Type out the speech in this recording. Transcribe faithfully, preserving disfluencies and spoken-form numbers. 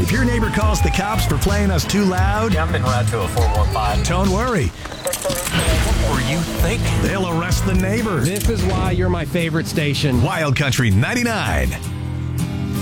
If your neighbor calls the cops for playing us too loud, Yeah, I'm en route to a four one five. don't worry. What were you thinking? They'll arrest the neighbor. This is why you're my favorite station. Wild Country ninety-nine.